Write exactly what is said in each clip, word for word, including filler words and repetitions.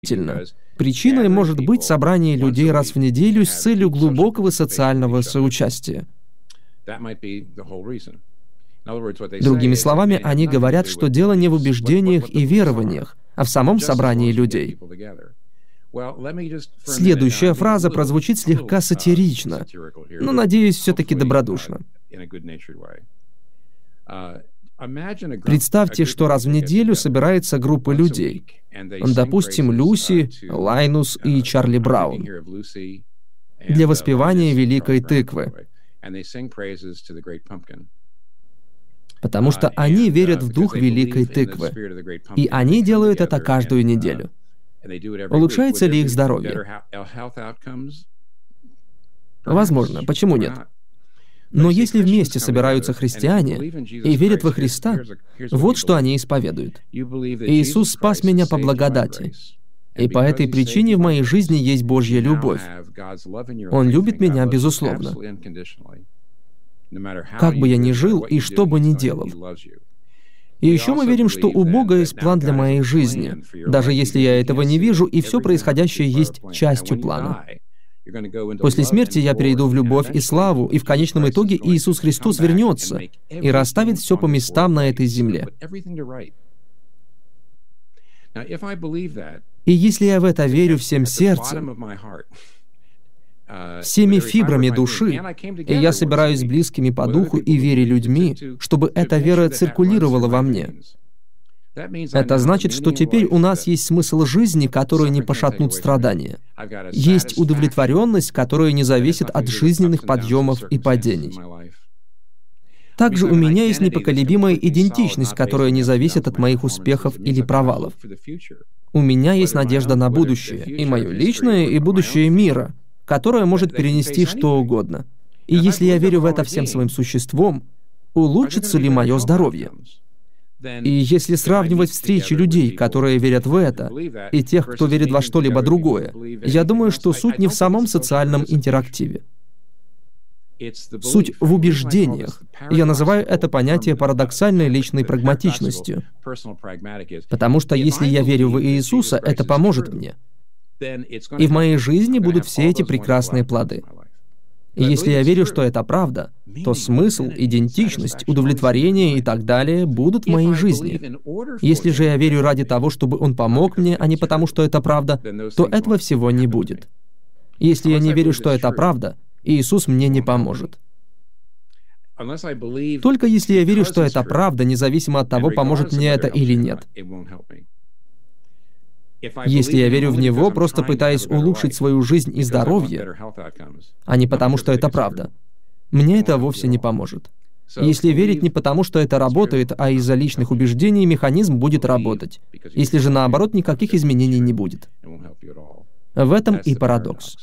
Причиной может быть собрание людей раз в неделю с целью глубокого социального соучастия. Другими словами, они говорят, что дело не в убеждениях и верованиях, а в самом собрании людей. Следующая фраза прозвучит слегка сатирично, но, надеюсь, все-таки добродушно. Представьте, что раз в неделю собирается группа людей. Допустим, Люси, Лайнус и Чарли Браун для воспевания Великой Тыквы. Потому что они верят в дух Великой Тыквы. И они делают это каждую неделю. Улучшается ли их здоровье? Возможно, почему нет? Но если вместе собираются христиане и верят во Христа, вот что они исповедуют. Иисус спас меня по благодати, и по этой причине в моей жизни есть Божья любовь. Он любит меня безусловно. Как бы я ни жил и что бы ни делал. И еще мы верим, что у Бога есть план для моей жизни, даже если я этого не вижу, и все происходящее есть частью плана. После смерти я перейду в любовь и славу, и в конечном итоге Иисус Христос вернется и расставит все по местам на этой земле. И если я в это верю всем сердцем, всеми фибрами души, и я собираюсь с близкими по духу и вере людьми, чтобы эта вера циркулировала во мне. Это значит, что теперь у нас есть смысл жизни, который не пошатнут страдания. Есть удовлетворенность, которая не зависит от жизненных подъемов и падений. Также у меня есть непоколебимая идентичность, которая не зависит от моих успехов или провалов. У меня есть надежда на будущее, и мое личное, и будущее мира, которое может перенести что угодно. И если я верю в это всем своим существом, улучшится ли мое здоровье? И если сравнивать встречи людей, которые верят в это, и тех, кто верит во что-либо другое, я думаю, что суть не в самом социальном интерактиве. Суть в убеждениях. Я называю это понятие парадоксальной личной прагматичностью. Потому что если я верю в Иисуса, это поможет мне. И в моей жизни будут все эти прекрасные плоды. И если я верю, что это правда, то смысл, идентичность, удовлетворение и так далее будут в моей жизни. Если же я верю ради того, чтобы Он помог мне, а не потому, что это правда, то этого всего не будет. Если я не верю, что это правда, Иисус мне не поможет. Только если я верю, что это правда, независимо от того, поможет мне это или нет. Если я верю в Него, просто пытаясь улучшить свою жизнь и здоровье, а не потому, что это правда, мне это вовсе не поможет. Если верить не потому, что это работает, а из-за личных убеждений, механизм будет работать. Если же наоборот, никаких изменений не будет. В этом и парадокс.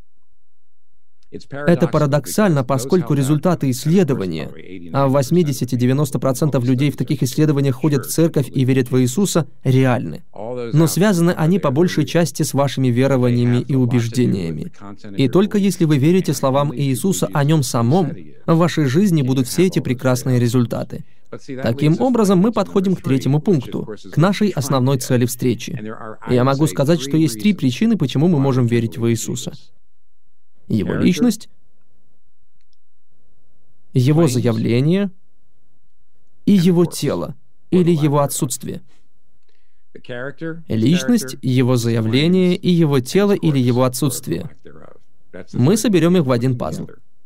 Это парадоксально, поскольку результаты исследования, а восемьдесят-девяносто процентов людей в таких исследованиях ходят в церковь и верят в Иисуса, реальны. Но связаны они по большей части с вашими верованиями и убеждениями. И только если вы верите словам Иисуса о Нем самом, в вашей жизни будут все эти прекрасные результаты. Таким образом, мы подходим к третьему пункту, к нашей основной цели встречи. Я могу сказать, что есть три причины, почему мы можем верить в Иисуса. Его личность, Его заявление и Его тело, или Его отсутствие. Личность, Его заявление и Его тело, или Его отсутствие. Мы соберем их в один пазл.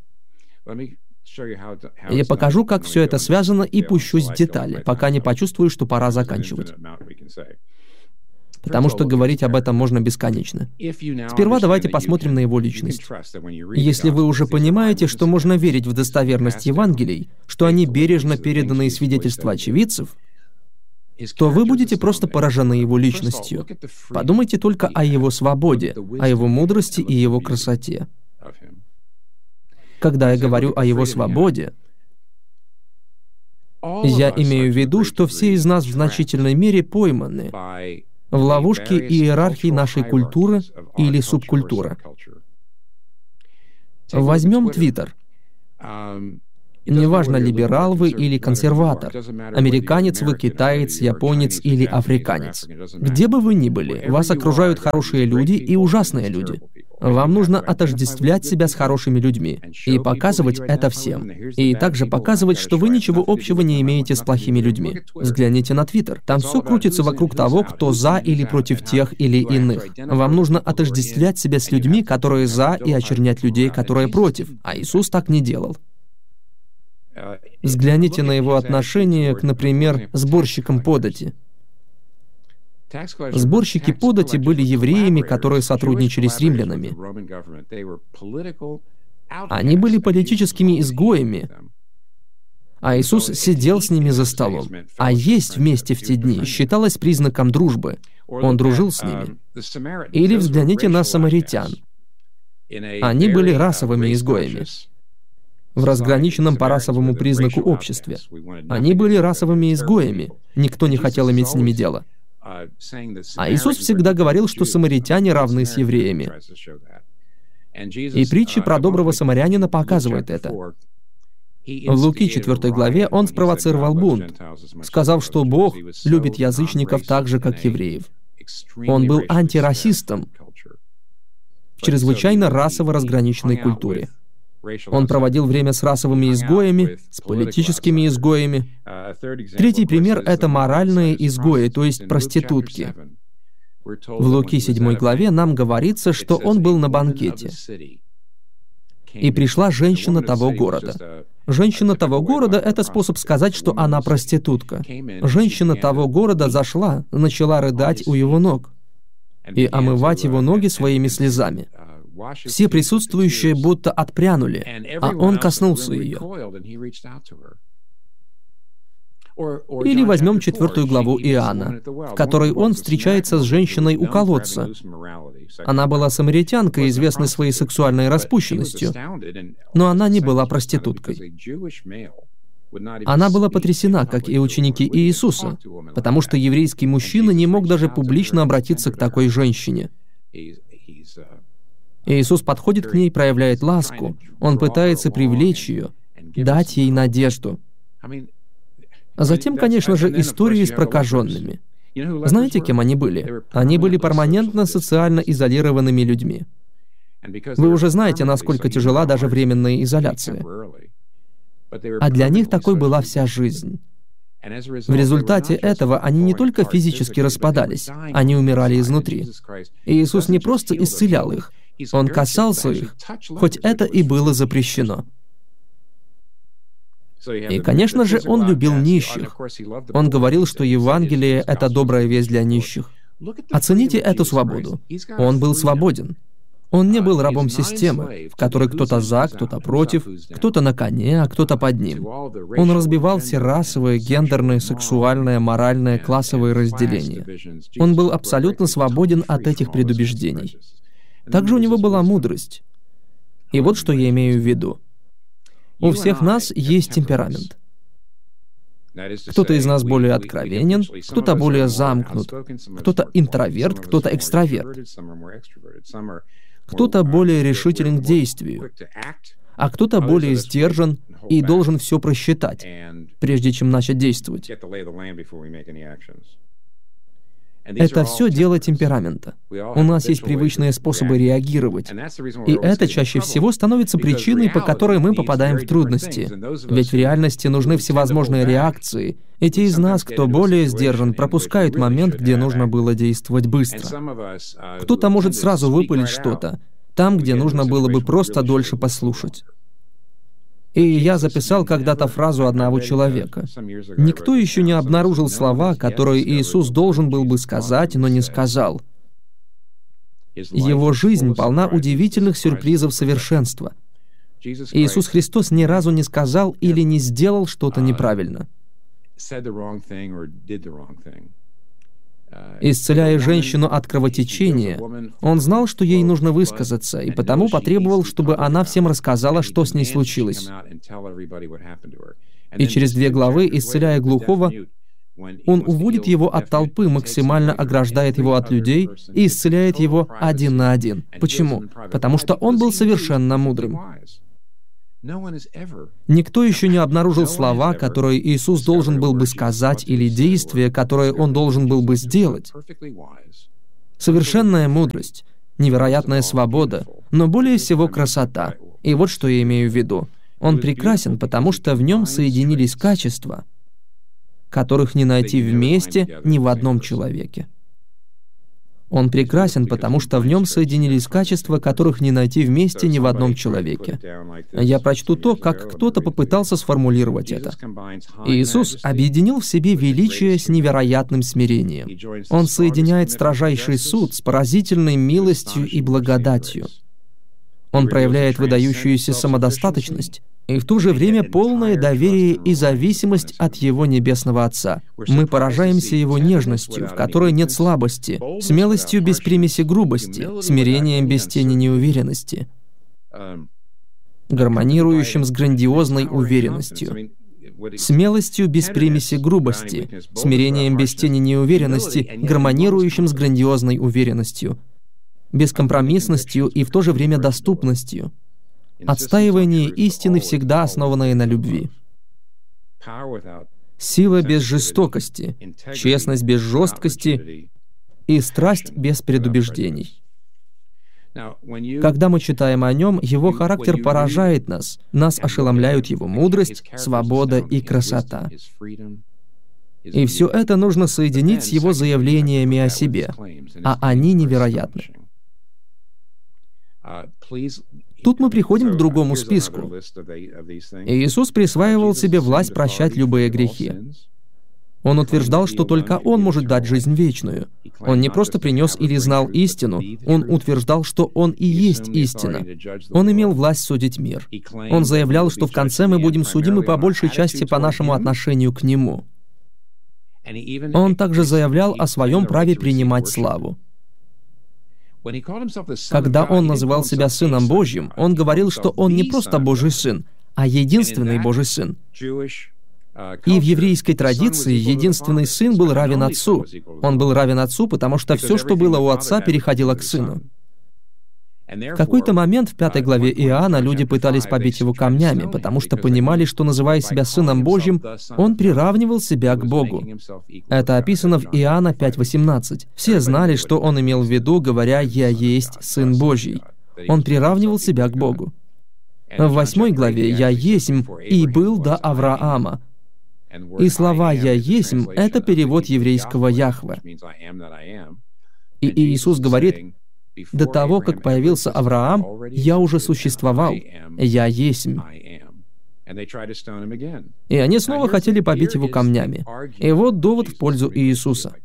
Я покажу, как все это связано, и пущусь в детали, пока не почувствую, что пора заканчивать. Потому что говорить об этом можно бесконечно. Сперва давайте посмотрим на Его личность. Если вы уже понимаете, что можно верить в достоверность Евангелий, что они бережно переданные свидетельства очевидцев, то вы будете просто поражены Его личностью. Подумайте только о Его свободе, о Его мудрости и Его красоте. Когда я говорю о Его свободе, я имею в виду, что все из нас в значительной мере пойманы в ловушке иерархии нашей культуры или субкультуры. Возьмем Твиттер. Неважно, либерал вы или консерватор, американец вы, китаец, японец или африканец. Где бы вы ни были, вас окружают хорошие люди и ужасные люди. Вам нужно отождествлять себя с хорошими людьми и показывать это всем. И также показывать, что вы ничего общего не имеете с плохими людьми. Взгляните на Твиттер. Там все крутится вокруг того, кто за или против тех или иных. Вам нужно отождествлять себя с людьми, которые за, и очернять людей, которые против. А Иисус так не делал. Взгляните на его отношение к, например, сборщикам подати. Сборщики подати были евреями, которые сотрудничали с римлянами. Они были политическими изгоями, а Иисус сидел с ними за столом. А есть вместе в те дни считалось признаком дружбы. Он дружил с ними. Или взгляните на самаритян. Они были расовыми изгоями в разграниченном по расовому признаку обществе. Они были расовыми изгоями. Никто не хотел иметь с ними дело. А Иисус всегда говорил, что самаритяне равны с евреями. И притчи про доброго самарянина показывают это. В Луки четвёртой главе он спровоцировал бунт, сказав, что Бог любит язычников так же, как евреев. Он был антирасистом в чрезвычайно расово разграниченной культуре. Он проводил время с расовыми изгоями, с политическими изгоями. Третий пример — это моральные изгои, то есть проститутки. В Луки седьмой главе нам говорится, что он был на банкете. И пришла женщина того города. Женщина того города — это способ сказать, что она проститутка. Женщина того города зашла, начала рыдать у его ног и омывать его ноги своими слезами. Все присутствующие будто отпрянули, а он коснулся ее. Или возьмем четвертую главу Иоанна, в которой он встречается с женщиной у колодца. Она была самаритянкой, известной своей сексуальной распущенностью, но она не была проституткой. Она была потрясена, как и ученики Иисуса, потому что еврейский мужчина не мог даже публично обратиться к такой женщине. Иисус подходит к ней, проявляет ласку. Он пытается привлечь ее, дать ей надежду. А затем, конечно же, истории с прокаженными. Знаете, кем они были? Они были перманентно социально изолированными людьми. Вы уже знаете, насколько тяжела даже временная изоляция. А для них такой была вся жизнь. В результате этого они не только физически распадались, они умирали изнутри. И Иисус не просто исцелял их, Он касался их, хоть это и было запрещено. И, конечно же, Он любил нищих. Он говорил, что Евангелие — это добрая весть для нищих. Оцените эту свободу. Он был свободен. Он не был рабом системы, в которой кто-то за, кто-то против, кто-то на коне, а кто-то под ним. Он разбивал все расовые, гендерные, сексуальные, моральные, классовые разделения. Он был абсолютно свободен от этих предубеждений. Также у него была мудрость. И вот что я имею в виду. У всех нас есть темперамент. Кто-то из нас более откровенен, кто-то более замкнут, кто-то интроверт, кто-то экстраверт. Кто-то более решителен к действию, а кто-то более сдержан и должен все просчитать, прежде чем начать действовать. Это все дело темперамента. У нас есть привычные способы реагировать. И это чаще всего становится причиной, по которой мы попадаем в трудности. Ведь в реальности нужны всевозможные реакции. И те из нас, кто более сдержан, пропускают момент, где нужно было действовать быстро. Кто-то может сразу выпалить что-то, там, где нужно было бы просто дольше послушать. И я записал когда-то фразу одного человека. Никто еще не обнаружил слова, которые Иисус должен был бы сказать, но не сказал. Его жизнь полна удивительных сюрпризов совершенства. Иисус Христос ни разу не сказал или не сделал что-то неправильно. Исцеляя женщину от кровотечения, Он знал, что ей нужно высказаться, и потому потребовал, чтобы она всем рассказала, что с ней случилось. И через две главы, исцеляя глухого, Он уводит его от толпы, максимально ограждает его от людей и исцеляет его один на один. Почему? Потому что он был совершенно мудрым. Никто еще не обнаружил слова, которые Иисус должен был бы сказать, или действия, которые Он должен был бы сделать. Совершенная мудрость, невероятная свобода, но более всего красота. И вот что я имею в виду. Он прекрасен, потому что в нем соединились качества, которых не найти вместе ни в одном человеке. Он прекрасен, потому что в нем соединились качества, которых не найти вместе ни в одном человеке. Я прочту то, как кто-то попытался сформулировать это. Иисус объединил в себе величие с невероятным смирением. Он соединяет строжайший суд с поразительной милостью и благодатью. Он проявляет выдающуюся самодостаточность и в то же время полное доверие и зависимость от Его Небесного Отца. Мы поражаемся Его нежностью, в которой нет слабости, смелостью без примеси грубости, смирением без тени неуверенности, гармонирующим с грандиозной уверенностью, смелостью без примеси грубости, смирением без тени неуверенности, гармонирующим с грандиозной уверенностью, бескомпромиссностью и в то же время доступностью, отстаивание истины, всегда основанное на любви, сила без жестокости, честность без жесткости и страсть без предубеждений. Когда мы читаем о нем, его характер поражает нас, нас ошеломляют его мудрость, свобода и красота. И все это нужно соединить с его заявлениями о себе, а они невероятны. Тут мы приходим к другому списку. Иисус присваивал себе власть прощать любые грехи. Он утверждал, что только Он может дать жизнь вечную. Он не просто принес или знал истину, Он утверждал, что Он и есть истина. Он имел власть судить мир. Он заявлял, что в конце мы будем судимы по большей части по нашему отношению к Нему. Он также заявлял о своем праве принимать славу. Когда Он называл себя Сыном Божьим, Он говорил, что Он не просто Божий Сын, а единственный Божий Сын. И в еврейской традиции единственный Сын был равен Отцу. Он был равен Отцу, потому что все, что было у Отца, переходило к Сыну. В какой-то момент в пятой главе Иоанна люди пытались побить Его камнями, потому что понимали, что, называя себя Сыном Божьим, Он приравнивал себя к Богу. Это описано в Иоанна пять восемнадцать. Все знали, что Он имел в виду, говоря «Я есть Сын Божий». Он приравнивал себя к Богу. В восьмой главе «Я есмь и был до Авраама». И слова «Я есмь» — это перевод еврейского «Яхве». И Иисус говорит: «До того, как появился Авраам, я уже существовал. Я есмь». И они снова хотели побить Его камнями. И вот довод в пользу Иисуса.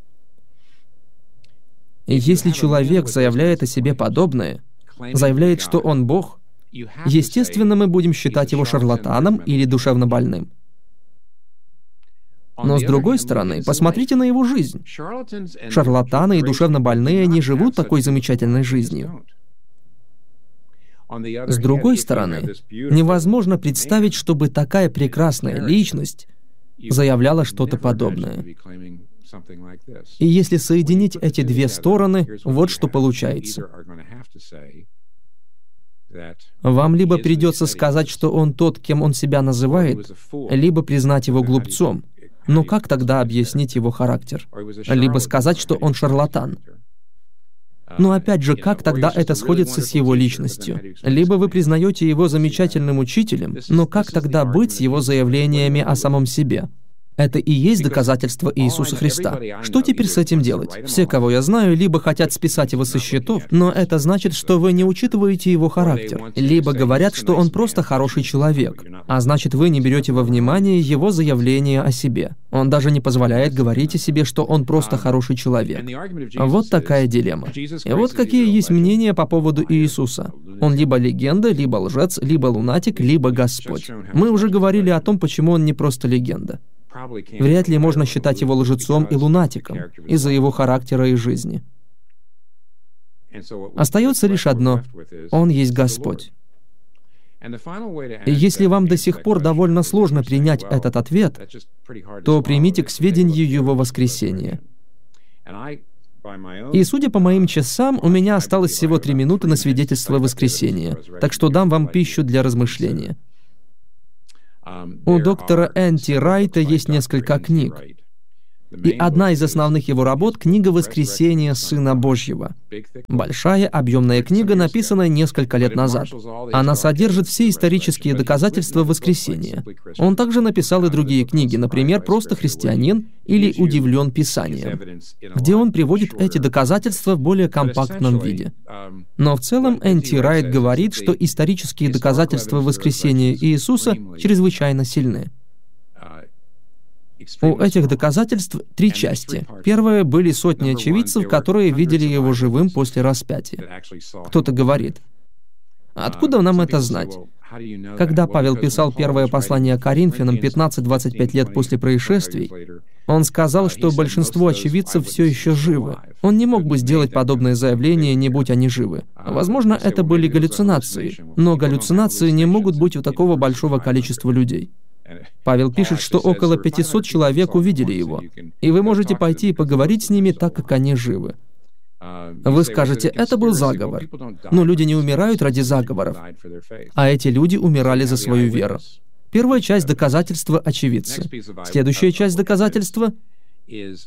Если человек заявляет о себе подобное, заявляет, что он Бог, естественно, мы будем считать его шарлатаном или душевнобольным. Но с другой стороны, посмотрите на его жизнь. Шарлатаны и душевнобольные не живут такой замечательной жизнью. С другой стороны, невозможно представить, чтобы такая прекрасная личность заявляла что-то подобное. И если соединить эти две стороны, вот что получается. Вам либо придется сказать, что он тот, кем он себя называет, либо признать его глупцом. Но как тогда объяснить его характер? Либо сказать, что он шарлатан. Но опять же, как тогда это сходится с его личностью? Либо вы признаете его замечательным учителем, но как тогда быть с его заявлениями о самом себе? Это и есть доказательство Иисуса Христа. Что теперь с этим делать? Все, кого я знаю, либо хотят списать его со счетов, но это значит, что вы не учитываете его характер, либо говорят, что он просто хороший человек, а значит, вы не берете во внимание его заявление о себе. Он даже не позволяет говорить о себе, что он просто хороший человек. Вот такая дилемма. И вот какие есть мнения по поводу Иисуса. Он либо легенда, либо лжец, либо лунатик, либо Господь. Мы уже говорили о том, почему он не просто легенда. Вряд ли можно считать его лжецом и лунатиком из-за его характера и жизни. Остается лишь одно — Он есть Господь. И если вам до сих пор довольно сложно принять этот ответ, то примите к сведению Его воскресение. И судя по моим часам, у меня осталось всего три минуты на свидетельство воскресения, так что дам вам пищу для размышления. У доктора Н Т Райта есть несколько книг. И одна из основных его работ — книга «Воскресение Сына Божьего». Большая, объемная книга, написанная несколько лет назад. Она содержит все исторические доказательства воскресения. Он также написал и другие книги, например, «Просто христианин» или «Удивлен Писанием», где он приводит эти доказательства в более компактном виде. Но в целом Н Т Райт говорит, что исторические доказательства воскресения Иисуса чрезвычайно сильны. У этих доказательств три части. Первое — были сотни очевидцев, которые видели его живым после распятия. Кто-то говорит: откуда нам это знать? Когда Павел писал первое послание Коринфянам пятнадцать-двадцать пять лет после происшествий, он сказал, что большинство очевидцев все еще живы. Он не мог бы сделать подобное заявление, не будь они живы. Возможно, это были галлюцинации, но галлюцинации не могут быть у такого большого количества людей. Павел пишет, что около пятисот человек увидели его, и вы можете пойти и поговорить с ними, так как они живы. Вы скажете, это был заговор. Но люди не умирают ради заговоров, а эти люди умирали за свою веру. Первая часть доказательства — очевидцы. Следующая часть доказательства —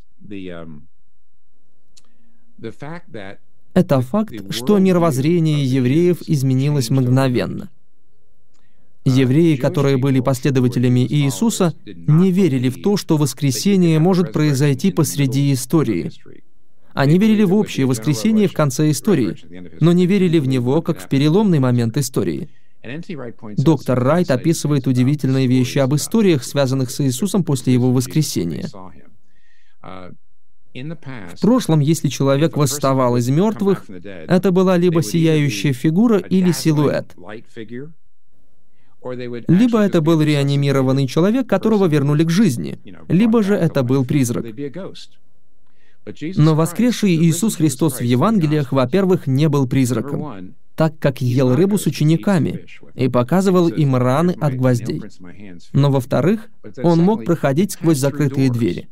это факт, что мировоззрение евреев изменилось мгновенно. Евреи, которые были последователями Иисуса, не верили в то, что воскресение может произойти посреди истории. Они верили в общее воскресение в конце истории, но не верили в него как в переломный момент истории. Доктор Райт описывает удивительные вещи об историях, связанных с Иисусом после его воскресения. В прошлом, если человек восставал из мертвых, это была либо сияющая фигура или силуэт. Либо это был реанимированный человек, которого вернули к жизни, либо же это был призрак. Но воскресший Иисус Христос в Евангелиях, во-первых, не был призраком, так как ел рыбу с учениками и показывал им раны от гвоздей. Но, во-вторых, он мог проходить сквозь закрытые двери.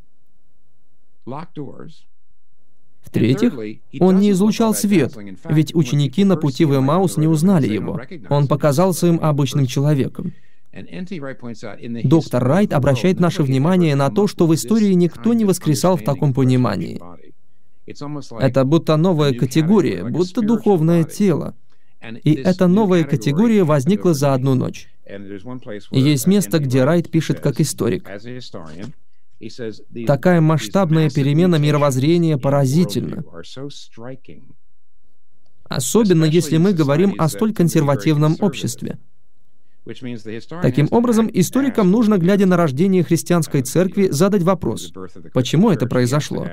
В-третьих, он не излучал свет, ведь ученики на пути в Эмаус не узнали его. Он показался им обычным человеком. Доктор Райт обращает наше внимание на то, что в истории никто не воскресал в таком понимании. Это будто новая категория, будто духовное тело. И эта новая категория возникла за одну ночь. Есть место, где Райт пишет как историк: такая масштабная перемена мировоззрения поразительна. Особенно если мы говорим о столь консервативном обществе. Таким образом, историкам нужно, глядя на рождение христианской церкви, задать вопрос: почему это произошло?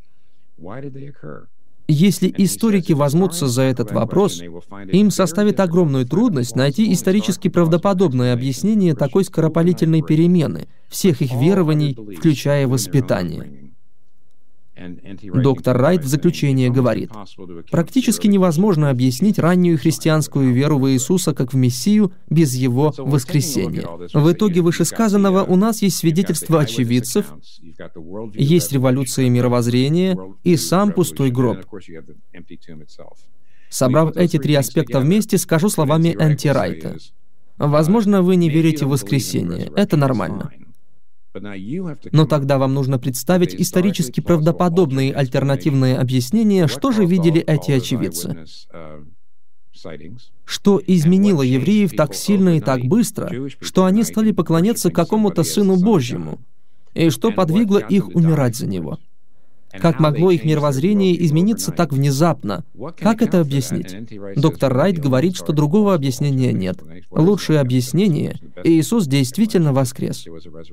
Если историки возьмутся за этот вопрос, им составит огромную трудность найти исторически правдоподобное объяснение такой скоропалительной перемены всех их верований, включая воспитание. Доктор Райт в заключение говорит: практически невозможно объяснить раннюю христианскую веру в Иисуса как в Мессию без Его воскресения. В итоге вышесказанного у нас есть свидетельство очевидцев, есть революция мировоззрения и сам пустой гроб. Собрав эти три аспекта вместе, скажу словами Н Т Райта: возможно, вы не верите в воскресение, это нормально. Но тогда вам нужно представить исторически правдоподобные альтернативные объяснения, что же видели эти очевидцы. Что изменило евреев так сильно и так быстро, что они стали поклоняться какому-то Сыну Божьему, и что подвигло их умирать за Него? Как могло их мировоззрение измениться так внезапно? Как это объяснить? Доктор Райт говорит, что другого объяснения нет. Лучшее объяснение — Иисус действительно воскрес.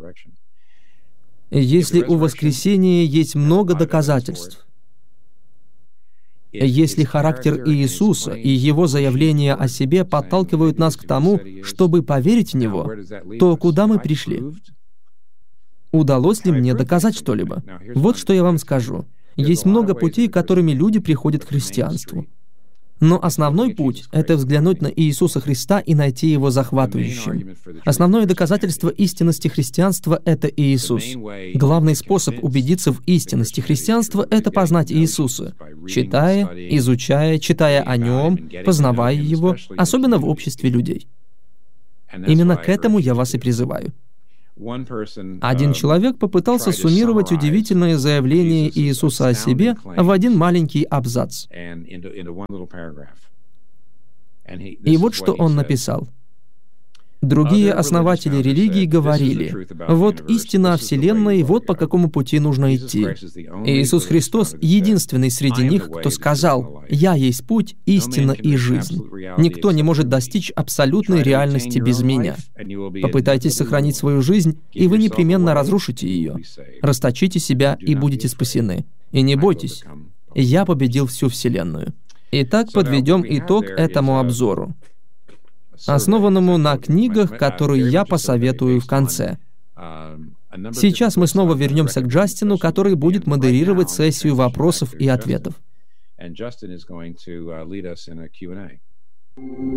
Если у воскресения есть много доказательств, если характер Иисуса и Его заявления о себе подталкивают нас к тому, чтобы поверить в Него, то куда мы пришли? Удалось ли мне доказать что-либо? Вот что я вам скажу. Есть много путей, которыми люди приходят к христианству. Но основной путь — это взглянуть на Иисуса Христа и найти Его захватывающим. Основное доказательство истинности христианства — это Иисус. Главный способ убедиться в истинности христианства — это познать Иисуса, читая, изучая, читая о Нем, познавая Его, особенно в обществе людей. Именно к этому я вас и призываю. Один человек попытался суммировать удивительное заявление Иисуса о себе в один маленький абзац. И вот что он написал. Другие основатели религии говорили: вот истина о Вселенной, вот по какому пути нужно идти. Иисус Христос — единственный среди них, кто сказал: «Я есть путь, истина и жизнь». Никто не может достичь абсолютной реальности без Меня. Попытайтесь сохранить свою жизнь, и вы непременно разрушите ее. Расточите себя, и будете спасены. И не бойтесь, Я победил всю Вселенную. Итак, подведем итог этому обзору, основанному на книгах, которые я посоветую в конце. Сейчас мы снова вернемся к Джастину, который будет модерировать сессию вопросов и ответов.